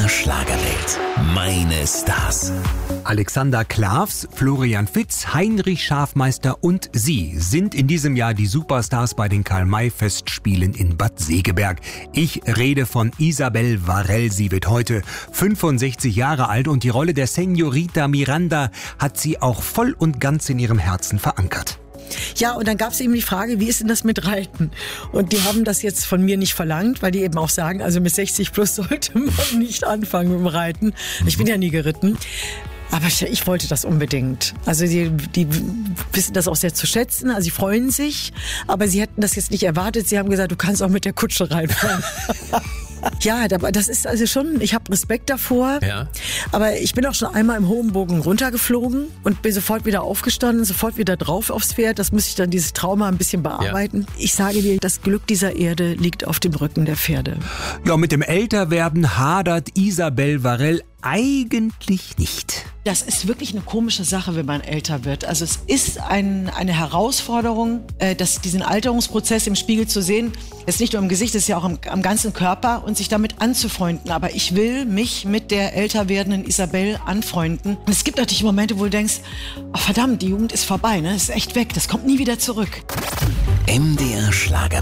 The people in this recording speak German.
Schlagerwelt. Meine Stars. Alexander Klavs, Florian Fitz, Heinrich Schafmeister und sie sind in diesem Jahr die Superstars bei den Karl-May-Festspielen in Bad Segeberg. Ich rede von Isabel Varell. Sie wird heute 65 Jahre alt und die Rolle der Señorita Miranda hat sie auch voll und ganz in ihrem Herzen verankert. Ja, und dann gab es eben die Frage, wie ist denn das mit Reiten? Und die haben das jetzt von mir nicht verlangt, weil die eben auch sagen, also mit 60 plus sollte man nicht anfangen mit dem Reiten. Ich bin ja nie geritten. Aber ich wollte das unbedingt. Also die wissen das auch sehr zu schätzen, also sie freuen sich, aber sie hätten das jetzt nicht erwartet. Sie haben gesagt, du kannst auch mit der Kutsche reinfahren. Ja, das ist also schon, ich habe Respekt davor, Ja. Aber ich bin auch schon einmal im hohen Bogen runtergeflogen und bin sofort wieder aufgestanden, sofort wieder drauf aufs Pferd. Das muss ich dann, dieses Trauma ein bisschen bearbeiten. Ja. Ich sage dir, das Glück dieser Erde liegt auf dem Rücken der Pferde. Ja, mit dem Älterwerden hadert Isabel Varell eigentlich nicht. Das ist wirklich eine komische Sache, wenn man älter wird. Also es ist eine Herausforderung, diesen Alterungsprozess im Spiegel zu sehen. Jetzt nicht nur im Gesicht, es ist ja auch am ganzen Körper und sich damit anzufreunden. Aber ich will mich mit der älter werdenden Isabel anfreunden. Und es gibt natürlich Momente, wo du denkst, oh verdammt, die Jugend ist vorbei, ne? Das ist echt weg, das kommt nie wieder zurück. MDR Schlager.